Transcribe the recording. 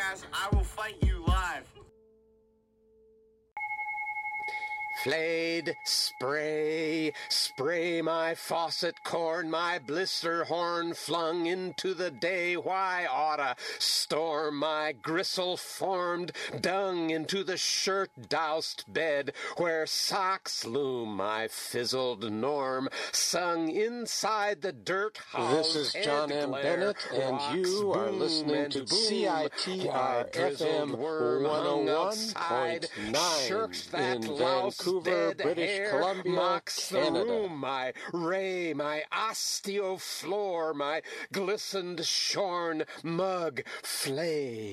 jackass, I will fight you live. Flayed, spray, spray my faucet corn, my blister horn flung into the day. Why oughta storm my gristle-formed dung into the shirt-doused bed, where socks loom my fizzled norm, sung inside the dirt-housed. This is John M. Bennett, and you are listening to CITR FM 101.9 in Vancouver, British Columbia, mocks Canada. The room, my ray, my osteofloor, my glistened shorn mug flay.